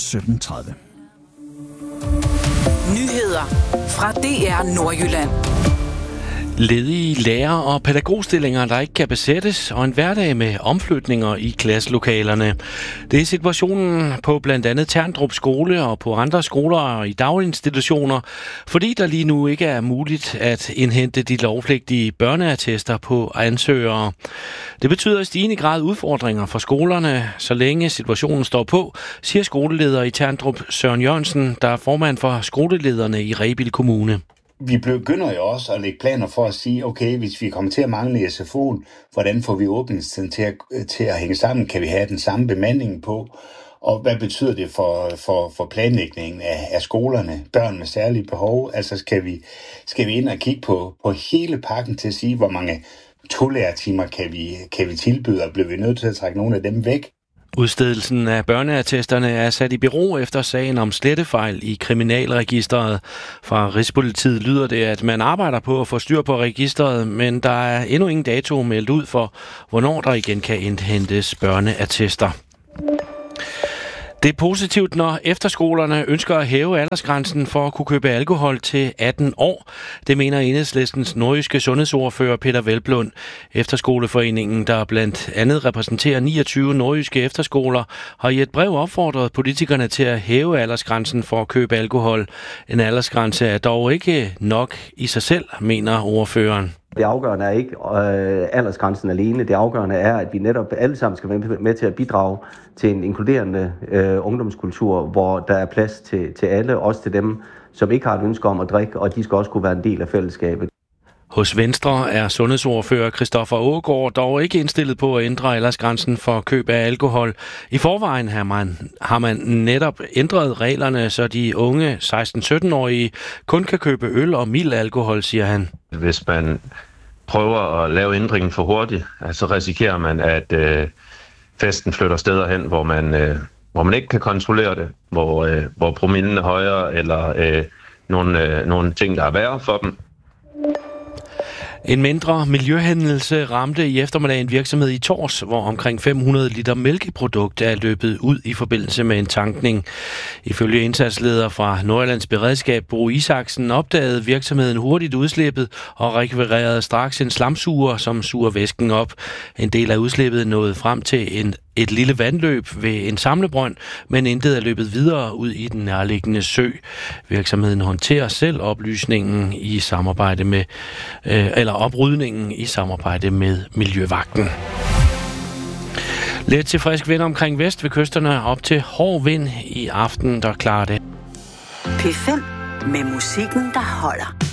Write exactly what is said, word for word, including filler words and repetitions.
sytten tredive. Nyheder fra D R Nordjylland. Ledige lærer- og pædagogstillinger, der ikke kan besættes, og en hverdag med omflytninger i klasselokalerne. Det er situationen på blandt andet Terndrup skole og på andre skoler og i daginstitutioner, fordi der lige nu ikke er muligt at indhente de lovpligtige børneattester på ansøgere. Det betyder i stigende grad udfordringer for skolerne, så længe situationen står på, siger skoleleder i Terndrup Søren Jørgensen, der er formand for skolelederne i Rebild Kommune. Vi begynder jo også at lægge planer for at sige, okay, hvis vi kommer til at mangle i S F O'en, hvordan får vi åbningstiden til at, til at hænge sammen? Kan vi have den samme bemanding på? Og hvad betyder det for, for, for planlægningen af, af skolerne, børn med særlige behov? Altså skal vi, skal vi ind og kigge på, på hele pakken til at sige, hvor mange tolærertimer kan vi, kan vi tilbyde, og bliver vi nødt til at trække nogle af dem væk? Udstedelsen af børneattesterne er sat i bero efter sagen om slettefejl i kriminalregisteret. Fra Rigspolitiet lyder det, at man arbejder på at få styr på registret, men der er endnu ingen dato meldt ud for, hvornår der igen kan indhentes børneattester. Det er positivt, når efterskolerne ønsker at hæve aldersgrænsen for at kunne købe alkohol til atten år. Det mener Enhedslistens nordjyske sundhedsordfører Peter Velblund. Efterskoleforeningen, der blandt andet repræsenterer niogtyve nordjyske efterskoler, har i et brev opfordret politikerne til at hæve aldersgrænsen for at købe alkohol. En aldersgrænse er dog ikke nok i sig selv, mener ordføreren. Det afgørende er ikke øh, aldersgrænsen alene. Det afgørende er, at vi netop alle sammen skal være med til at bidrage til en inkluderende øh, ungdomskultur, hvor der er plads til, til alle, også til dem, som ikke har et ønske om at drikke, og de skal også kunne være en del af fællesskabet. Hos Venstre er sundhedsordfører Christoffer Aagaard dog ikke indstillet på at ændre aldersgrænsen for køb af alkohol. I forvejen har man, har man netop ændret reglerne, så de unge seksten-sytten-årige kun kan købe øl og mild alkohol, siger han. Hvis man prøver at lave ændringen for hurtigt, så risikerer man, at øh, festen flytter steder hen, hvor man, øh, hvor man ikke kan kontrollere det, hvor, øh, hvor promillen er højere, eller øh, nogle, øh, nogle ting, der er værre for dem. En mindre miljøhændelse ramte i eftermiddag en virksomhed i Tårs, hvor omkring fem hundrede liter mælkeprodukt er løbet ud i forbindelse med en tankning. Ifølge indsatsleder fra Nordjyllands Beredskab, Bo Isaksen, opdagede virksomheden hurtigt udslippet og rekvirerede straks en slamsuger, som suger væsken op. En del af udslippet nåede frem til en et lille vandløb ved en samlebrønd, men intet er løbet videre ud i den nærliggende sø. Virksomheden håndterer selv oplysningen i samarbejde med, øh, eller oprydningen i samarbejde med Miljøvagten. Lidt til frisk vind omkring vest ved kysterne, op til hård vind i aften, der klarer det. P fem med musikken, der holder.